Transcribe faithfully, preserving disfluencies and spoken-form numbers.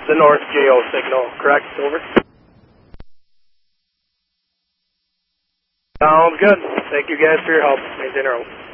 the north J O signal, correct? Over. Sounds good. Thank you guys for your help. Maintain our own.